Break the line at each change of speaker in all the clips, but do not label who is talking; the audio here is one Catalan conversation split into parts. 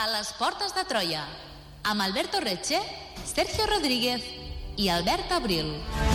A les portes de Troia, amb Alberto Reche, Sergio Rodríguez i Albert Abril.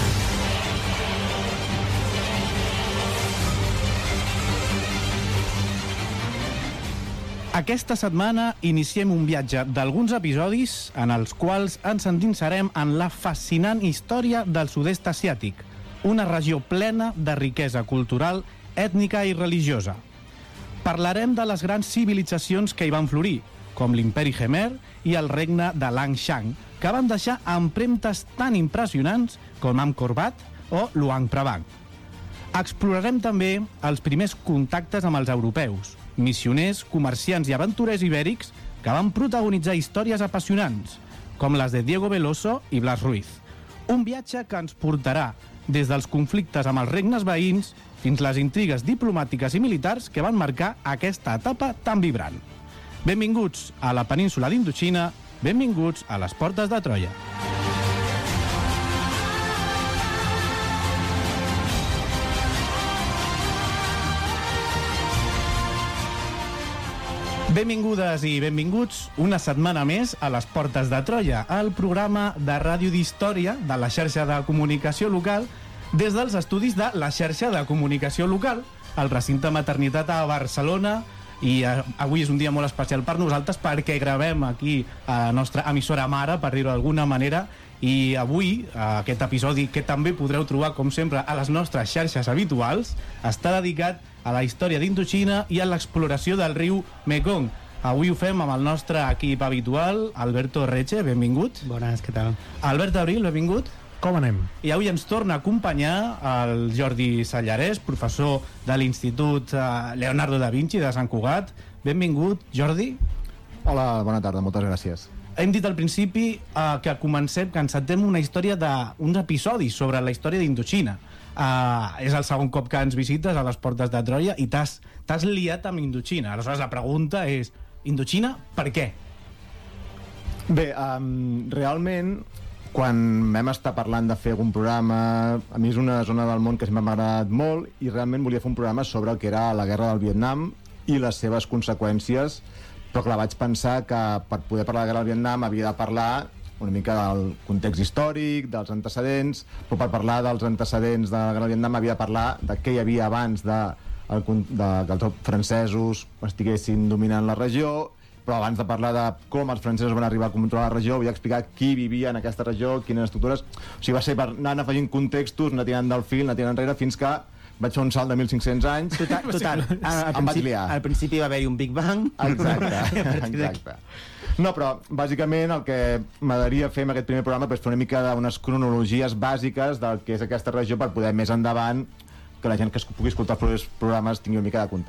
Aquesta setmana iniciem un viatge d'alguns episodis en els quals ens endinsarem en la fascinant història del sud-est asiàtic, una regió plena de riquesa cultural, ètnica i religiosa. Parlarem de les grans civilitzacions que hi van florir, com l'imperi Khmer i el regne de Langshan, que van deixar empremtes tan impressionants com Angkor Wat o Luang Prabang. Explorarem també els primers contactes amb els europeus, missioners, comerciants i aventurers ibèrics que van protagonitzar històries apassionants, com les de Diego Veloso i Blas Ruiz. Un viatge que ens portarà des dels conflictes amb els regnes veïns fins les intrigues diplomàtiques i militars que van marcar aquesta etapa tan vibrant. Benvinguts a la península d'Indoxina, benvinguts a les portes de Troia. Benvingudes i benvinguts una setmana més a les Portes de Troia, el programa de ràdio d'història de la xarxa de comunicació local des dels estudis de la xarxa de comunicació local, al recinte Maternitat a Barcelona. I avui és un dia molt especial per nosaltres perquè gravem aquí a la nostra emissora mare, per dir-ho d'alguna manera, i avui aquest episodi, que també podreu trobar com sempre a les nostres xarxes habituals, està dedicat a la història d'Indoxina i a l'exploració del riu Mekong. Avui ho fem amb el nostre equip habitual, Alberto Reche, benvingut.
Bones, què tal?
Albert Abril, benvingut.
Com anem?
I avui ens torna a acompanyar el Jordi Sallarès, professor de l'Institut Leonardo da Vinci de Sant Cugat. Benvingut, Jordi.
Hola, bona tarda, moltes gràcies.
Hem dit al principi que comencem, que encetem una història d'uns episodis sobre la història d'Indoxina. És el segon cop que ens visites a les portes de Troia i t'has liat amb Indoxina. Aleshores la pregunta és, Indoxina, per què?
Bé, realment, quan vam estar parlant de fer algun programa, a mi és una zona del món que sempre m'ha agradat molt i realment volia fer un programa sobre el que era la guerra del Vietnam i les seves conseqüències, però clar, vaig pensar que per poder parlar de la guerra del Vietnam havia de parlar una mica del context històric, dels antecedents, però per parlar dels antecedents de la guerra del Vietnam havia de parlar de què hi havia abans que els francesos estiguessin dominant la regió, però abans de parlar de com els francesos van arribar a controlar la regió, havia d'explicar qui vivia en aquesta regió, quines estructures. O sigui, va ser per anar afegint contextos, anar tirant del fil, anar tirant enrere, fins que vaig fer un salt de 1.500 anys.
Total.
Em vaig liar.
Al principi va haver-hi un Big Bang.
Exacte. No, però bàsicament el que m'agradaria fer amb aquest primer programa és fer una mica d'unes cronologies bàsiques del que és aquesta regió per poder més endavant que la gent que pugui escoltar els programes tingui una mica de context.